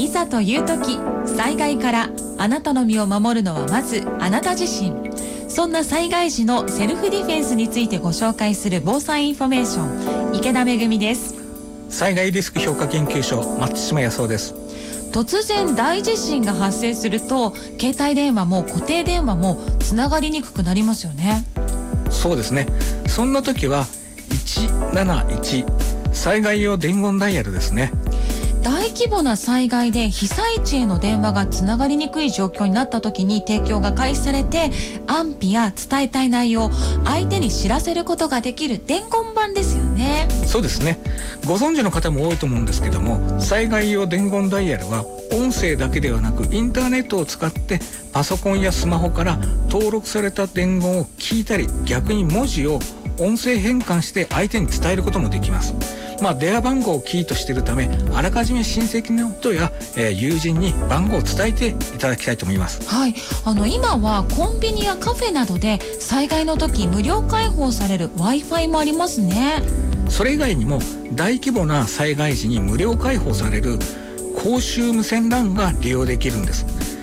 いざという時、災害からあなたの身を守るのはまずあなた自身。そんな災害時のセルフディフェンスについてご紹介する防災インフォメーション、池田めぐみです。 災害リスク評価研究所、松島康夫です。 突然大地震が発生すると、携帯電話も固定電話もつながりにくくなりますよね。 そうですね。そんな時は171災害用伝言ダイヤルですね。 大規模な災害で被災地への電話がつながりにくい状況になった時に提供が開始されて、安否や伝えたい内容を相手に知らせることができる伝言板ですよね。 そうですね。ご存知の方も多いと思うんですけども、災害用伝言ダイヤルは音声だけではなくインターネットを使ってパソコンやスマホから登録された伝言を聞いたり、逆に文字を音声変換して相手に伝えることもできます。電話番号をキーとしているため、あらかじめ親戚の人や、友人に番号を伝えていただきたいと思います。 はい、今はコンビニやカフェなどで災害の時無料開放される Wi-Fi もありますね。 それ以外にも大規模な災害時に無料開放される公衆無線 LAN が利用できるんです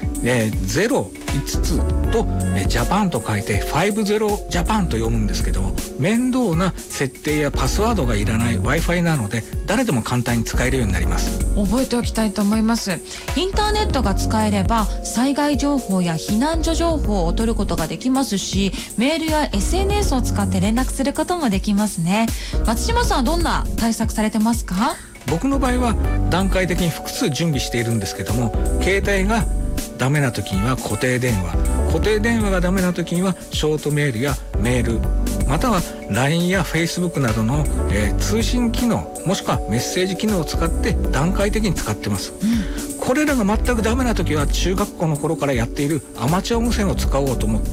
。05つとジャパンと書いて50ジャパンと読むんですけども、面倒な設定やパスワードがいらない Wi-Fi なので誰でも簡単に使えるようになります。 覚えておきたいと思います。インターネットが使えれば災害情報や避難所情報を取ることができますし、メールや SNS を使って連絡することもできますね。松島さんはどんな対策されてますか？ 僕の場合は段階的に複数準備しているんですけども、携帯がダメな時には固定電話がダメな時にはショートメールやメール、または LINE や Facebook などの、通信機能、もしくはメッセージ機能を使って段階的に使ってます。これらが全くダメな時は中学校の頃からやっているアマチュア無線を使おうと思って、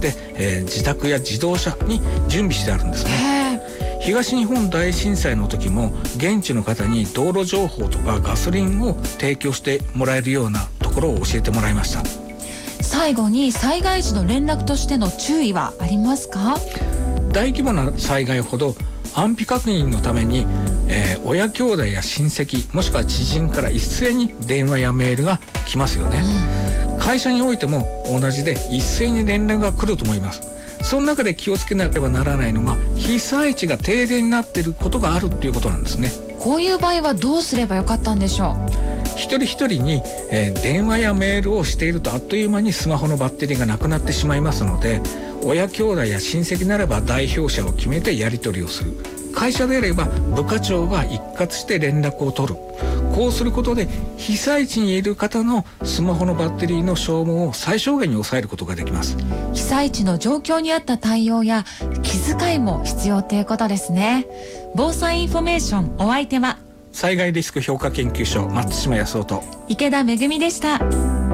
自宅や自動車に準備してあるんですね。東日本大震災の時も現地の方に道路情報とかガソリンを提供してもらえるようなところを教えてもらいました。 最後に災害時の連絡としての注意はありますか？ 大規模な災害ほど安否確認のために、親兄弟や親戚、もしくは知人から一斉に電話やメールが来ますよね。会社においても同じで一斉に連絡が来ると思います。その中で気をつけなければならないのが、被災地が停電になっていることがあるっていうことなんですね。 こういう場合はどうすればよかったんでしょう？ 一人一人に、電話やメールをしているとあっという間にスマホのバッテリーがなくなってしまいますので、親兄弟や親戚ならば代表者を決めてやり取りをする。会社であれば部課長が一括して連絡を取る。こうすることで被災地にいる方のスマホのバッテリーの消耗を最小限に抑えることができます。 被災地の状況に合った対応や気遣いも必要ということですね。防災インフォメーション、お相手は災害リスク評価研究所、松島康夫と池田めぐみでした。